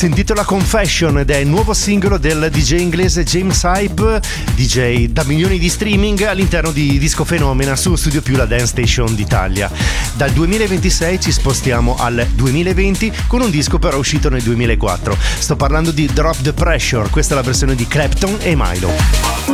Si intitola Confession ed è il nuovo singolo del DJ inglese James Hype, DJ da milioni di streaming all'interno di Disco Fenomena su Studio Più, la dance station d'Italia. Dal 2026 ci spostiamo al 2020 con un disco però uscito nel 2004. Sto parlando di Drop the Pressure, questa è la versione di Clapton e Milo.